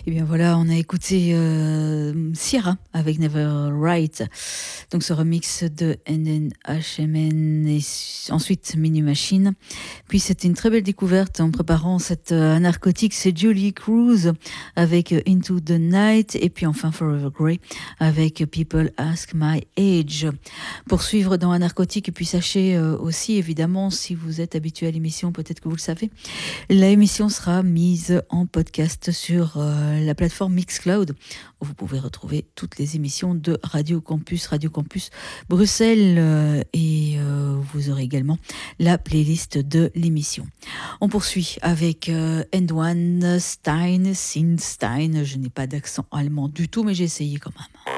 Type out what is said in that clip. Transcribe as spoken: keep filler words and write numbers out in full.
Et bien voilà, on a écouté euh, Sierra avec Never Right. Donc ce remix de N N H M N et ensuite Mini Machine. Puis c'était une très belle découverte en préparant cette euh, narcotique, c'est Julie Cruz avec euh, Into the Night et puis enfin Forever Grey avec People Ask My Age. Pour suivre dans un narcotique et puis sachez euh, aussi évidemment si vous êtes habitué à l'émission, peut-être que vous le savez, l'émission sera mise en podcast sur euh, la plateforme Mixcloud où vous pouvez retrouver toutes les émissions de Radio Campus, Radio Campus Bruxelles euh, et euh, vous aurez également la playlist de l'émission. On poursuit avec euh, End One Stein, Sinstein. Je n'ai pas d'accent allemand du tout, mais j'ai essayé quand même.